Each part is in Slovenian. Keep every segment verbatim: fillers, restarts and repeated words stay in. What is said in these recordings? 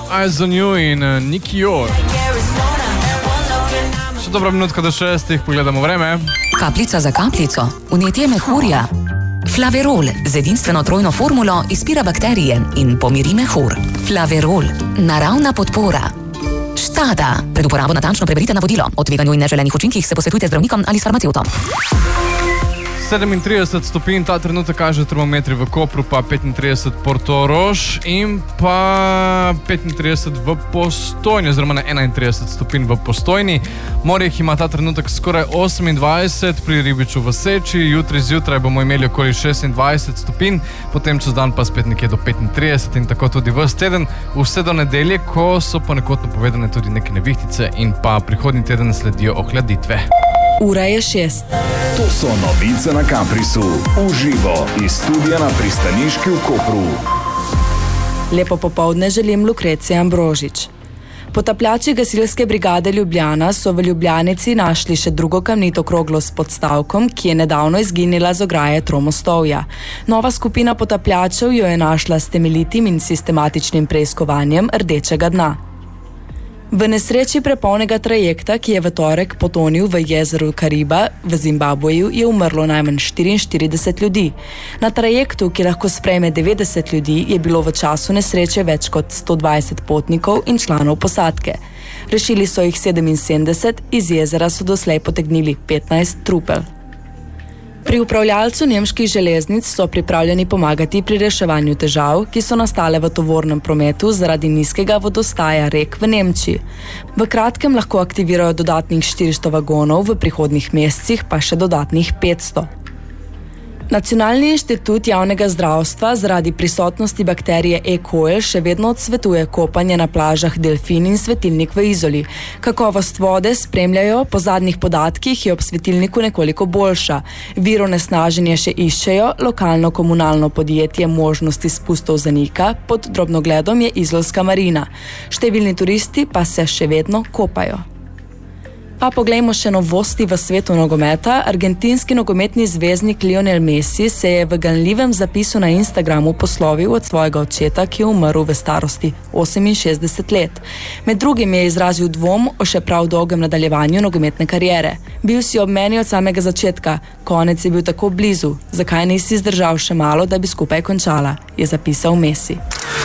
Eyes on You in Nicky Yor. Še dobra minutka do šestih, pogledamo vreme. Kapljica za kapljico, vnetje mehurja. Flaverol z edinstveno trojno formulo izpira bakterije in pomiri mehur. Flaverol, naravna podpora. Štada, pred uporabo natančno preberite navodilo. O tveganju in neželenih učinkih se posvetujte z zdravnikom ali s farmacevtom. sedemintrideset stopinj, ta trenutek kaže termometri v Kopru, pa petintrideset Portorož in pa petintrideset v Postojni, oziroma na enaintrideset stopinj v Postojni. Morje ima ta trenutek skoraj osemindvajset, pri Ribiču v Seči, jutri zjutraj bomo imeli okoli šestindvajset stopinj, potem čez dan pa spet nekje do petintrideset in tako tudi ves teden, vse do nedelje, ko so ponekod napovedane tudi neke nevihtice in pa prihodnji teden sledijo ohladitve. Ura je šest. To so novice na Kamprisu. Uživo iz studia na Pristaniški v Kopru. Lepo popoldne želim Lukrecija Ambrožič. Potapljači gasilske brigade Ljubljana so v Ljubljanici našli še drugo kamnito kroglo s podstavkom, ki je nedavno izginila z ograje Tromostovja. Nova skupina potapljačev jo je našla s temeljitim in sistematičnim preiskovanjem rdečega dna. V nesreči prepolnega trajekta, ki je v torek potonil v jezeru Kariba v Zimbabveju, je umrlo najmanj štiriinštirideset ljudi. Na trajektu, ki lahko sprejme devetdeset ljudi, je bilo v času nesreče več kot sto dvajset potnikov in članov posadke. Rešili so jih sedeminsedemdeset, iz jezera so doslej potegnili petnajst trupel. Pri upravljalcu nemških železnic so pripravljeni pomagati pri reševanju težav, ki so nastale v tovornem prometu zaradi nizkega vodostaja rek v Nemčiji. V kratkem lahko aktivirajo dodatnih štiristo vagonov, v prihodnjih mesecih pa še dodatnih petsto. Nacionalni inštitut javnega zdravstva zaradi prisotnosti bakterije E. coli še vedno odsvetuje kopanje na plažah Delfin in Svetilnik v Izoli. Kakovost vode spremljajo, po zadnjih podatkih je ob Svetilniku nekoliko boljša. Vir onesnaženja še iščejo, lokalno komunalno podjetje možnosti spustov zanika, pod drobnogledom je izolska marina. Številni turisti pa se še vedno kopajo. Pa poglejmo še novosti v svetu nogometa. Argentinski nogometni zvezdnik Lionel Messi se je v ganljivem zapisu na Instagramu poslovil od svojega očeta, ki je umrl v starosti oseminšestdeset let. Med drugim je izrazil dvom o še prav dolgem nadaljevanju nogometne kariere. Bil si ob meni od samega začetka, konec je bil tako blizu, zakaj nisi zdržal še malo, da bi skupaj končala, je zapisal Messi.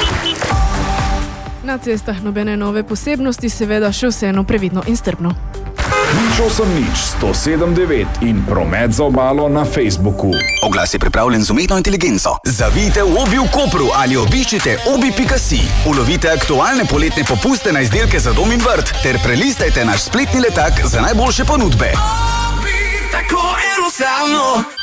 Na cestah nobene nove posebnosti, seveda še vseeno previdno in strpno. Nič osem nič sto sedem devet in promet za obalo na Facebooku. Oglas je pripravljen z umetno inteligenco. Zavijte v Obi v Kopru ali obiščite obi pika si. Ulovite aktualne poletne popuste na izdelke za dom in vrt ter prelistajte naš spletni letak za najboljše ponudbe. Obi, tako enostavno.